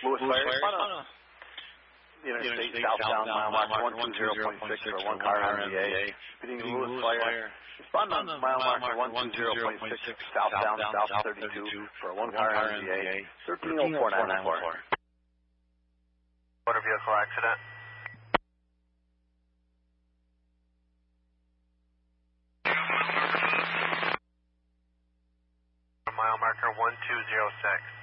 Lewis Fire, Interstate southbound mile marker 120.6 for 1 car MVA. Hitting Lewis Fire. Respond on mile marker 120.6 southbound south 32 for 1 car MVA. 130494. Motor vehicle accident. Mile marker 1206.